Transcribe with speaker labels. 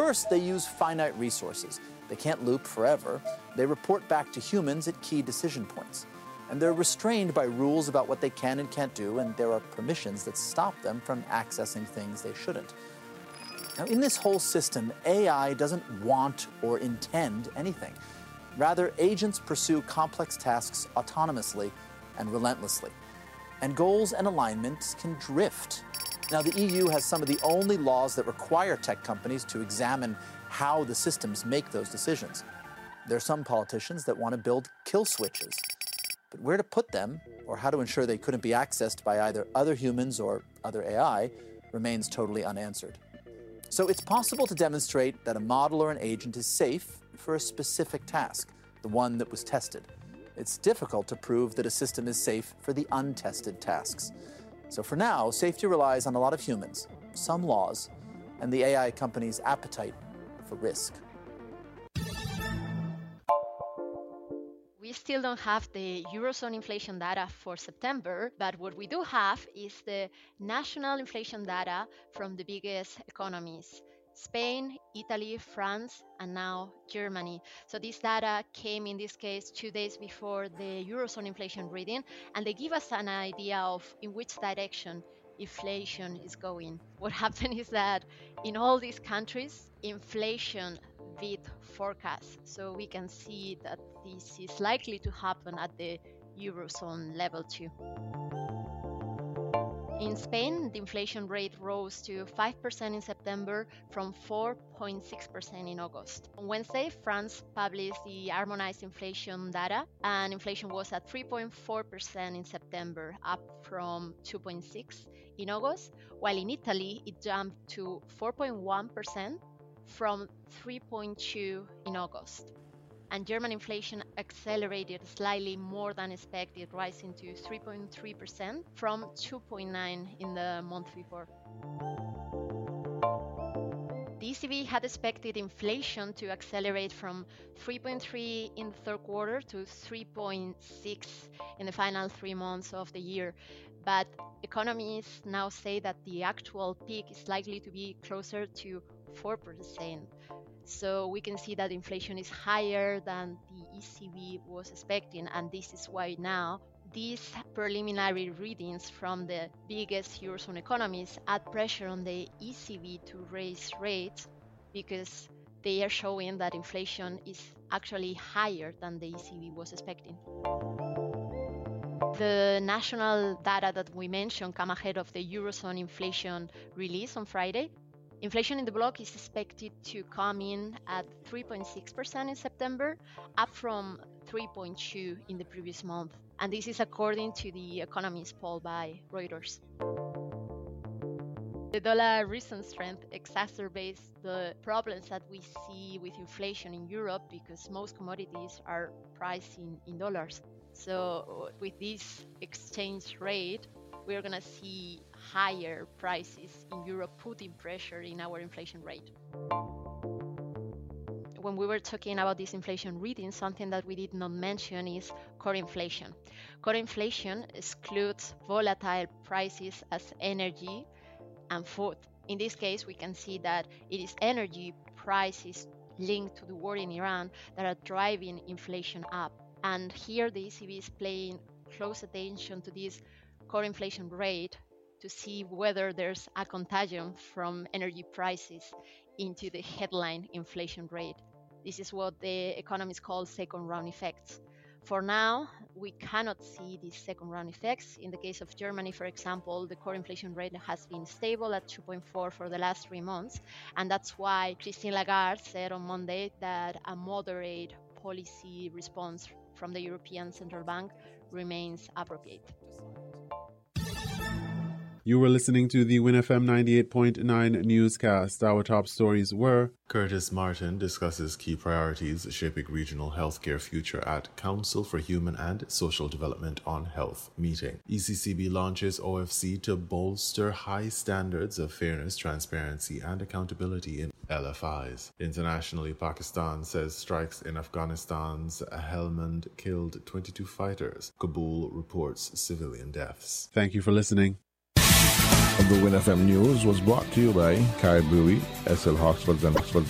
Speaker 1: first, they use finite resources. They can't loop forever. They report back to humans at key decision points. And they're restrained by rules about what they can and can't do, and there are permissions that stop them from accessing things they shouldn't. Now, in this whole system, AI doesn't want or intend anything. Rather, agents pursue complex tasks autonomously and relentlessly. And goals and alignments can drift. Now, the EU has some of the only laws that require tech companies to examine how the systems make those decisions. There are some politicians that want to build kill switches. But where to put them, or how to ensure they couldn't be accessed by either other humans or other AI, remains totally unanswered. So it's possible to demonstrate that a model or an agent is safe for a specific task, the one that was tested. It's difficult to prove that a system is safe for the untested tasks. So for now, safety relies on a lot of humans, some laws, and the AI company's appetite for risk.
Speaker 2: We still don't have the Eurozone inflation data for September, but what we do have is the national inflation data from the biggest economies: Spain, Italy, France, and now Germany. So this data came in this case 2 days before the Eurozone inflation reading, and they give us an idea of in which direction inflation is going. What happened is that in all these countries, inflation beat forecasts. So we can see that this is likely to happen at the Eurozone level too. In Spain, the inflation rate rose to 5% in September from 4.6% in August. On Wednesday, France published the harmonized inflation data, and inflation was at 3.4% in September, up from 2.6% in August, while in Italy, it jumped to 4.1% from 3.2% in August. And German inflation accelerated slightly more than expected, rising to 3.3% from 2.9% in the month before. The ECB had expected inflation to accelerate from 3.3% in the third quarter to 3.6% in the final 3 months of the year. But economists now say that the actual peak is likely to be closer to 4%. So we can see that inflation is higher than the ECB was expecting, and this is why now these preliminary readings from the biggest Eurozone economies add pressure on the ECB to raise rates, because they are showing that inflation is actually higher than the ECB was expecting. The national data that we mentioned come ahead of the Eurozone inflation release on Friday. Inflation in the bloc is expected to come in at 3.6% in September, up from 3.2% in the previous month. And this is according to the Economist poll by Reuters. The dollar recent strength exacerbates the problems that we see with inflation in Europe, because most commodities are priced in dollars. So with this exchange rate, we're going to see higher prices in Europe, putting pressure in our inflation rate. When we were talking about this inflation reading, something that we did not mention is core inflation. Core inflation excludes volatile prices as energy and food. In this case, we can see that it is energy prices linked to the war in Iran that are driving inflation up. And here the ECB is paying close attention to this core inflation rate to see whether there's a contagion from energy prices into the headline inflation rate. This is what the economists call second round effects. For now, we cannot see these second round effects. In the case of Germany, for example, the core inflation rate has been stable at 2.4 for the last 3 months. And that's why Christine Lagarde said on Monday that a moderate policy response from the European Central Bank remains appropriate.
Speaker 3: You were listening to the WinFM 98.9 newscast. Our top stories were: Curtis Martin discusses key priorities shaping regional healthcare future at Council for Human and Social Development on Health meeting. ECCB launches OFC to bolster high standards of fairness, transparency, and accountability in LFIs. Internationally, Pakistan says strikes in Afghanistan's Helmand killed 22 fighters. Kabul reports civilian deaths. Thank you for listening.
Speaker 4: The WinFM News was brought to you by Kai Brewery, SL Hawksford and